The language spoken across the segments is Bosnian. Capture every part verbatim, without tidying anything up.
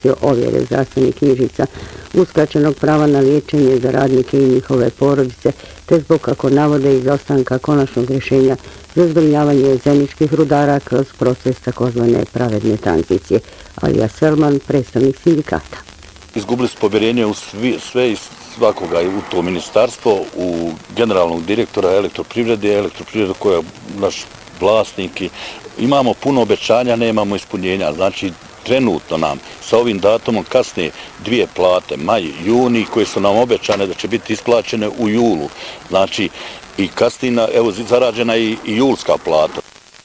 ovjere zdravstvenih knjižica, uskraćenog prava na liječenje za radnike i njihove porodice, te zbog, kako navode, izostanka konačnog rješenja za zbrinjavanje zeničkih rudara kroz proces takozvane pravedne tranzicije. Alija Selman, predstavnik sindikata. Izgubili su povjerenje u svi, sve i svakoga, i u to ministarstvo, u generalnog direktora elektroprivrede, elektroprivreda koja je naš vlasnik. Imamo puno obećanja, nemamo ispunjenja. Znači, trenutno nam sa ovim datumom kasne dvije plate, maj, juni, koje su nam obećane da će biti isplaćene u julu. Znači, i kasnije, evo, zarađena i, i julska plata.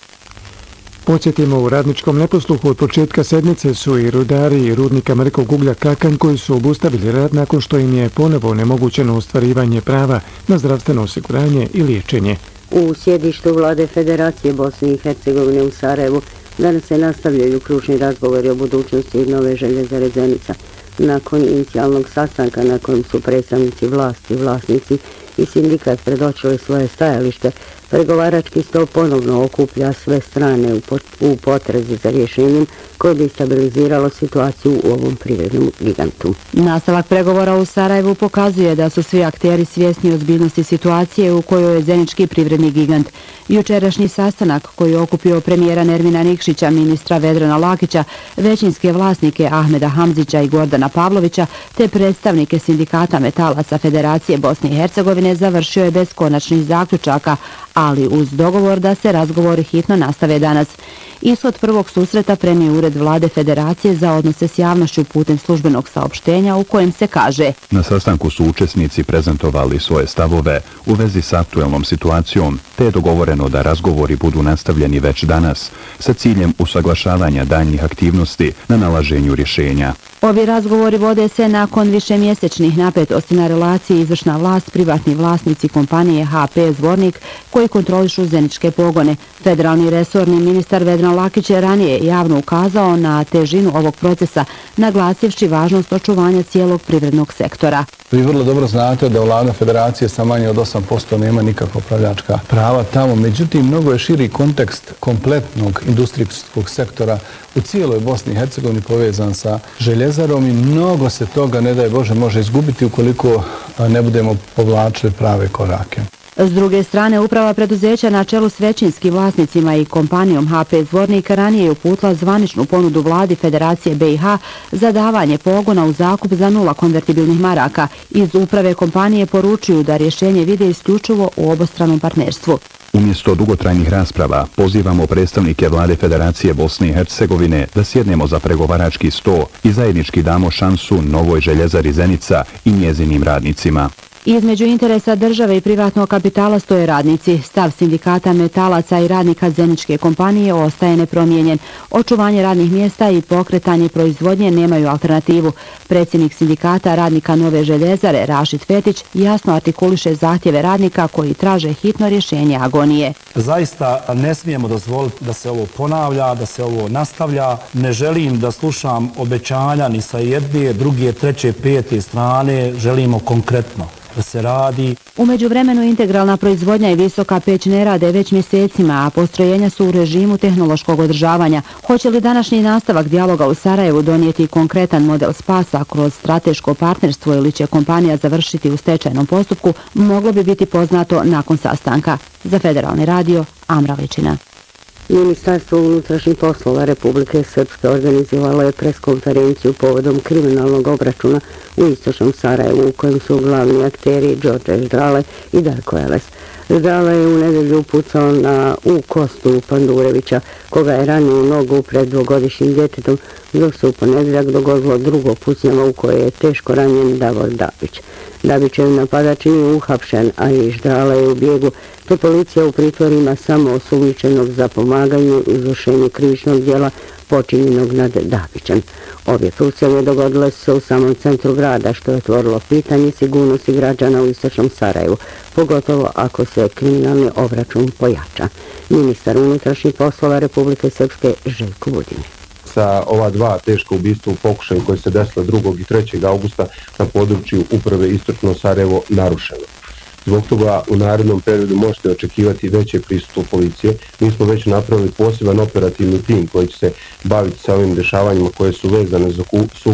Podsjetimo, u radničkom neposluhu od početka sedmice su i rudari i rudnika mrkog uglja Kakan koji su obustavili rad nakon što im je ponovo onemogućeno ostvarivanje prava na zdravstveno osiguranje i liječenje. U sjedištu vlade Federacije Bosne i Hercegovine u Sarajevu danas se nastavljaju kružni razgovori o budućnosti nove željezare Zenica. Nakon inicijalnog sastanka na kojem su predstavnici vlasti, vlasnici i sindikat predočili svoje stajalište, pregovarački stol ponovno okuplja sve strane u potrazi za rješenjem koje bi stabiliziralo situaciju u ovom privrednom gigantu. Nastavak pregovora u Sarajevu pokazuje da su svi akteri svjesni ozbiljnosti situacije u kojoj je zenički privredni gigant. Jučerašnji sastanak koji je okupio premijera Nermina Nikšića, ministra Vedrana Lakića, većinske vlasnike Ahmeda Hamzića i Gordana Pavlovića, te predstavnike sindikata metalaca Federacije Bosne i Hercegovine završio je bez konačnih zaključaka, ali uz dogovor da se razgovori hitno nastave danas. Ishod prvog susreta premije Ured vlade Federacije za odnose s javnošću putem službenog saopštenja u kojem se kaže: na sastanku su učesnici prezentovali svoje stavove u vezi s aktuelnom situacijom, te je dogovoreno da razgovori budu nastavljeni već danas sa ciljem usaglašavanja daljnjih aktivnosti na nalaženju rješenja. Ovi razgovori vode se nakon višemjesečnih napetosti na relaciji izvršna vlast, privatni vlasnici kompanije H P Zvornik koji kontrolišu zeničke pogone. Federalni resorni ministar Vedran Lakić je ranije javno ukazao na težinu ovog procesa, naglasivši važnost očuvanja cijelog privrednog sektora. Vi vrlo dobro znate da vlada Federacije sa manje od osam posto nema nikakva upravljačka prava tamo, međutim mnogo je širi kontekst kompletnog industrijskog sektora u cijeloj Bosni i Hercegovini povezan sa željezarom i mnogo se toga, ne daj Bože, može izgubiti ukoliko ne budemo povlačili prave korake. S druge strane, uprava preduzeća na čelu s većinskim vlasnicima i kompanijom H P Zvornik ranije je uputila zvaničnu ponudu vladi Federacije B i H za davanje pogona u zakup za nula konvertibilnih maraka. Iz uprave kompanije poručuju da rješenje vide isključivo u obostranom partnerstvu. Umjesto dugotrajnih rasprava, pozivamo predstavnike vlade Federacije Bosne i Hercegovine da sjednemo za pregovarački sto i zajednički damo šansu novoj željezari Zenica i njezinim radnicima. Između interesa države i privatnog kapitala stoje radnici. Stav sindikata metalaca i radnika zeničke kompanije ostaje nepromijenjen. Očuvanje radnih mjesta i pokretanje proizvodnje nemaju alternativu. Predsjednik sindikata radnika Nove željezare Rašid Fetić jasno artikuliše zahtjeve radnika koji traže hitno rješenje agonije. Zaista ne smijemo dozvoliti da se ovo ponavlja, da se ovo nastavlja. Ne želim da slušam obećanja ni sa jedne, druge, treće, pete strane. Želimo konkretno da se radi. U međuvremenu integralna proizvodnja i visoka peć ne rade već mjesecima, a postrojenja su u režimu tehnološkog održavanja. Hoće li današnji nastavak dijaloga u Sarajevu donijeti konkretan model spasa kroz strateško partnerstvo ili će kompanija završiti u stečajnom postupku, moglo bi biti poznato nakon sastanka. Za Federalni radio, Amra Ličina. Ministarstvo unutrašnjih poslova Republike Srpske organizovalo je preskonferenciju povodom kriminalnog obračuna u istočnom Sarajevu u kojem su glavni akteri Đorđe Ždrale i Darko Eles. Ždrale je u nedelju upucao na u Kostu Pandurevića, koga je ranio u nogu pred dvogodišnjim djetetom, dok se u ponedjeljak dogodilo drugo pucnjava u koje je teško ranjen Davor Dabić. Dabićev napadač nije uhapšen, a i Ždrale je u bijegu, te policija u pritvorima samo osumnjičenog za pomaganje u izvršenju krivičnog djela počinjenog nad Dabićem. Obje pucnjave dogodile su se u samom centru grada, što je otvorilo pitanje sigurnosti građana u istočnom Sarajevu, pogotovo ako se kriminalni obračun pojača. Ministar unutrašnjih poslova Republike Srpske Željko Budimir. Sa ova dva teška ubistva u pokušaju koje se desila drugog i trećeg augusta na području uprave Istočno Sarajevo narušeno. Zbog toga u narednom periodu možete očekivati veće prisustvo policije. Mi smo već napravili poseban operativni tim koji će se baviti sa ovim dešavanjima koje su vezane za sukob